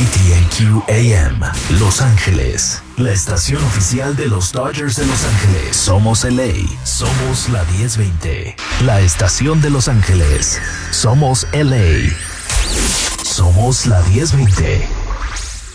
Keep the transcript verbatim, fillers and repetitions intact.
T N Q A M, Los Ángeles, la estación oficial de los Dodgers de Los Ángeles. Somos L A, somos la diez veinte, la estación de Los Ángeles. Somos L A, somos la diez veinte.